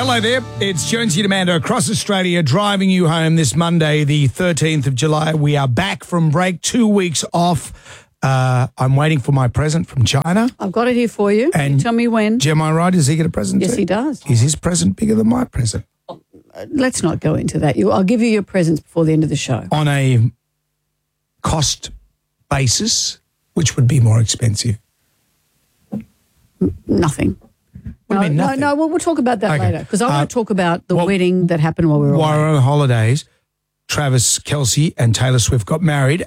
Hello there, it's Jonesy Demando across Australia driving you home this Monday, the 13th of July. We are back from break, 2 weeks off. I'm waiting for my present from China. I've got it here for you. And you tell me when. Am I right? Does he get a present Yes, too? he does. Is his present bigger than my present? Let's not go into that. I'll give you your presents before the end of the show. On a cost basis, which would be more expensive? Nothing. What do you mean nothing? No, we'll talk about that later because I want to talk about the wedding that happened while we were While away. we're on holidays, Travis Kelce and Taylor Swift got married